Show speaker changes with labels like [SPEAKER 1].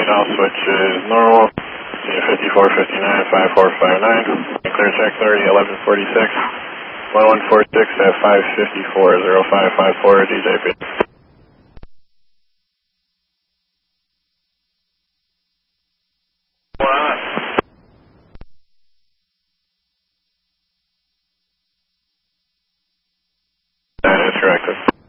[SPEAKER 1] now switch is normal. 5459, 5459. Clear check 30, 1146. 1146 at 554, 0554, DJP. That is correct.